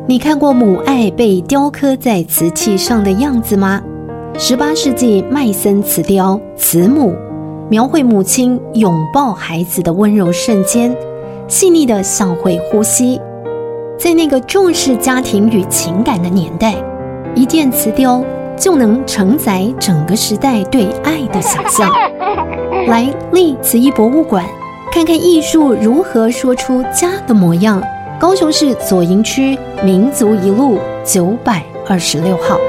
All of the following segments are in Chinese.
你看过母爱被雕刻在瓷器上的样子吗？18世纪麦森瓷雕《慈母》描绘母亲拥抱孩子的温柔瞬间，细腻的像会呼吸。在那个重视家庭与情感的年代，一件瓷雕就能承载整个时代对爱的想象。来历慈艺博物馆看看艺术如何说出家的模样。高雄市左营区民族一路926号。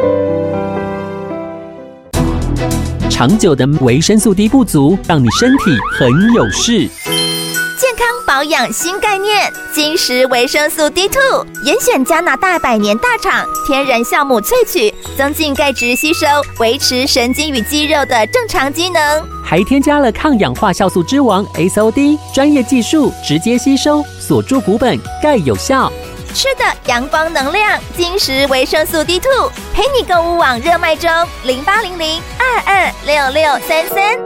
长久的维生素 D 不足，让你身体很有事。 健康保养新概念，金石维生素 D2， 严选加拿大100年大厂天然酵母萃取，增进钙质吸收，维持神经与肌肉的正常机能。 还添加了抗氧化酵素之王 SOD， 专业技术直接吸收，锁住骨本，钙有效。 吃的阳光能量，金石维生素 D2， 陪你购物网热卖中，0800226633。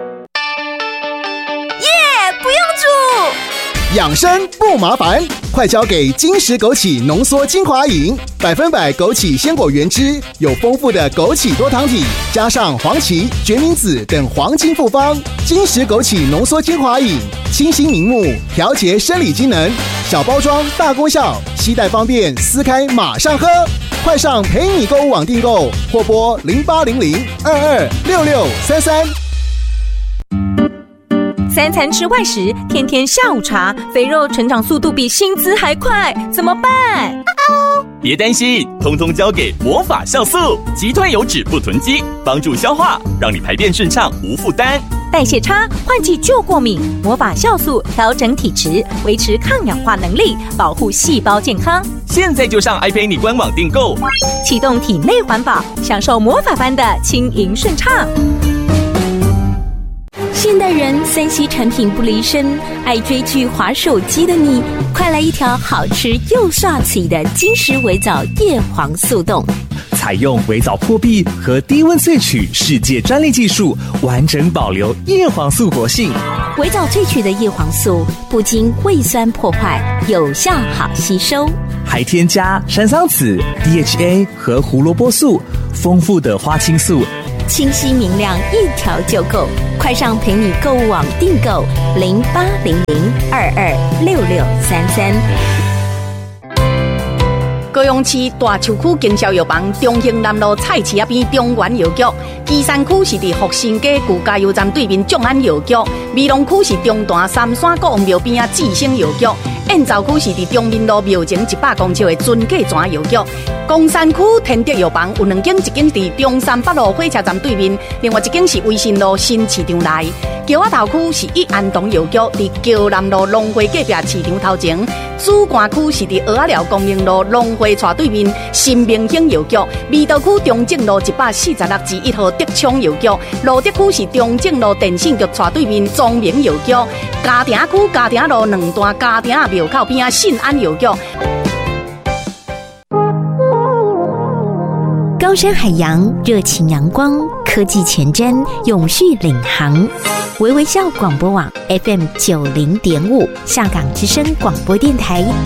不用煮， 养生不麻烦，快交给金石枸杞浓缩精华饮，100%枸杞鲜果原汁，有丰富的枸杞多糖体，加上黄芪、决明子等黄金复方。金石枸杞浓缩精华饮，清新明目，调节生理机能，小包装大功效，携带方便，撕开马上喝。快上陪你购物网订购，或拨0800226633。 3餐吃外食，天天下午茶，肥肉成长速度比薪资还快，怎么办？ 别担心，通通交给魔法酵素，击退油脂不囤积，帮助消化，让你排便顺畅无负担。 代谢差，换季就过敏，魔法酵素调整体质，维持抗氧化能力，保护细胞健康。 现在就上iPay官网订购， 启动体内环保，享受魔法般的轻盈顺畅。现代人3C 产品不离身，爱追剧滑手机的你，快来一条好吃又刷嘴的金石微藻叶黄素冻。 采用微藻破壁和低温萃取世界专利技术，完整保留叶黄素活性。 微藻萃取的叶黄素不经胃酸破坏，有效好吸收， 还添加山桑子、DHA 和胡萝卜素，丰富的花青素， 清晰明亮，一条就够。快上陪你购物网订购0800226633。 高雄市大树区经销药房中兴南路菜市仔边中原药局，基山区是伫福新街旧加油站对面众安药局，美容区是中段三山国王庙边啊智兴药局，燕巢区是伫中民路庙前100公尺的尊价泉药局。公山区天德药房有2间，一间伫中山北路火车站对面，另外一间是威信路新市场内。桥仔头区是益安东药局，伫桥南路龙汇隔壁市场头前。主干区是伫蚵仔寮公明路龙汇厝对面新明兴药局。味道区中正路146至1号德昌药局。路德区是中正路电信局厝对面庄明药局。嘉庭区嘉庭路2段嘉庭庙口边信安药局。 高山海洋，热情阳光，科技前瞻，永续领航。微微笑广播网 FM90.5，下港之声广播电台。